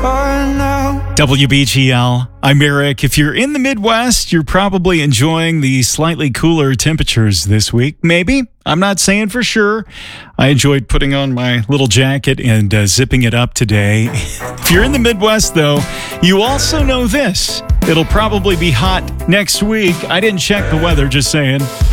WBGL, I'm Eric. If you're in the Midwest, you're probably enjoying the slightly cooler temperatures this week. Maybe. I'm not saying for sure. I enjoyed putting on my little jacket and zipping it up today. If you're in the Midwest, though, you also know this. It'll probably be hot next week. I didn't check the weather, just saying.